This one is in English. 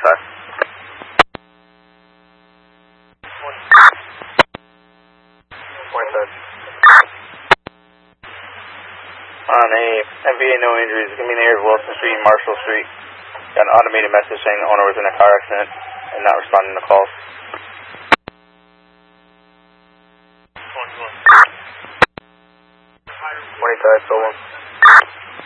On a MVA, no injuries. Give me the area of Wilson Street and Marshall Street. Got an automated message saying the owner was in a car accident and not responding to calls. 25, so 1.